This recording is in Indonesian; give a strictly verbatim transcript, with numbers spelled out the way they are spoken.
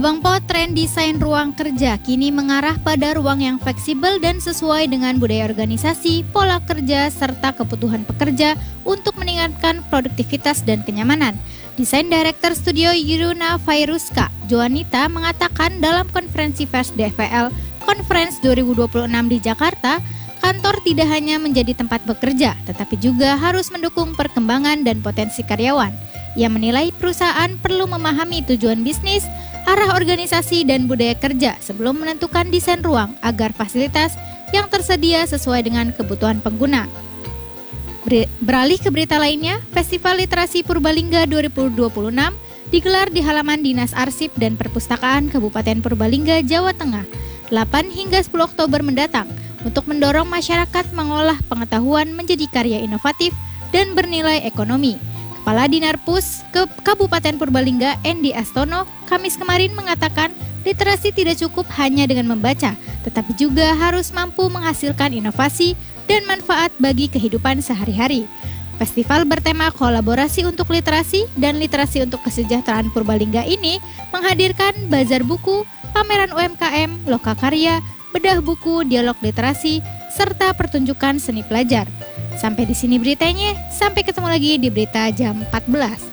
Bang Po, tren desain ruang kerja kini mengarah pada ruang yang fleksibel dan sesuai dengan budaya organisasi, pola kerja, serta kebutuhan pekerja untuk meningkatkan produktivitas dan kenyamanan. Desain Director Studio Yuruna Fairuska, Joanita, mengatakan dalam konferensi pers D V L Conference dua ribu dua puluh enam di Jakarta, kantor tidak hanya menjadi tempat bekerja, tetapi juga harus mendukung perkembangan dan potensi karyawan. Ia menilai perusahaan perlu memahami tujuan bisnis, arah organisasi dan budaya kerja sebelum menentukan desain ruang agar fasilitas yang tersedia sesuai dengan kebutuhan pengguna. Beralih ke berita lainnya, Festival Literasi Purbalingga dua ribu dua puluh enam digelar di halaman Dinas Arsip dan Perpustakaan Kabupaten Purbalingga, Jawa Tengah, delapan hingga sepuluh Oktober mendatang untuk mendorong masyarakat mengolah pengetahuan menjadi karya inovatif dan bernilai ekonomi. Kepala Dinarpus ke Kabupaten Purbalingga, Endi Astono, Kamis kemarin mengatakan literasi tidak cukup hanya dengan membaca, tetapi juga harus mampu menghasilkan inovasi dan manfaat bagi kehidupan sehari-hari. Festival bertema kolaborasi untuk literasi dan literasi untuk kesejahteraan Purbalingga ini menghadirkan bazar buku, pameran U M K M, lokakarya, bedah buku, dialog literasi, serta pertunjukan seni pelajar. Sampai di sini beritanya, sampai ketemu lagi di berita jam empat belas.